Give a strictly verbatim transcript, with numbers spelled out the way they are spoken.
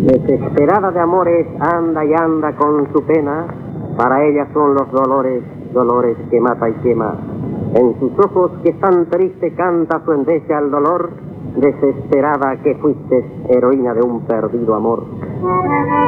Desesperada de amores, anda y anda con su pena. Para ella son los dolores, dolores que mata y quema. En sus ojos que tan triste canta su endecha al dolor. Desesperada que fuiste heroína de un perdido amor.